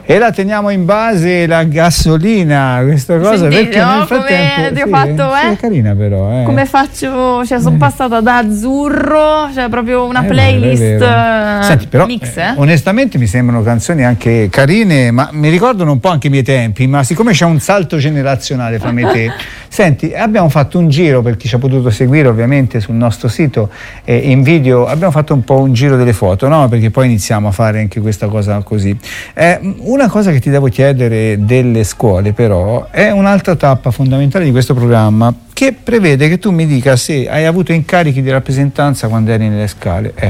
E la teniamo in base la gasolina, questa cosa. Sentite, perché nel frattempo come ti ho fatto, è carina però. Come faccio? Cioè, sono passata da azzurro, cioè proprio una playlist vero. Senti, però, mix, onestamente mi sembrano canzoni anche carine, ma mi ricordano un po' anche i miei tempi, ma siccome c'è un salto generazionale fra me e te, senti, abbiamo fatto un giro, per chi ci ha potuto seguire ovviamente sul nostro sito in video, abbiamo fatto un po' un giro delle foto, no? Perché poi iniziamo a fare anche questa cosa così. Una cosa che ti devo chiedere delle scuole però è un'altra tappa fondamentale di questo programma, che prevede che tu mi dica se hai avuto incarichi di rappresentanza quando eri nelle scale.